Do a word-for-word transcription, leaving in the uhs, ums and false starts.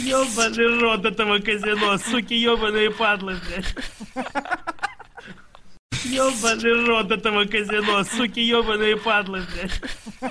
Ёбаный рот этого казино, суки ёбаные падлы, блядь. Ёбаный рот этого казино, суки ёбаные падлы, блядь.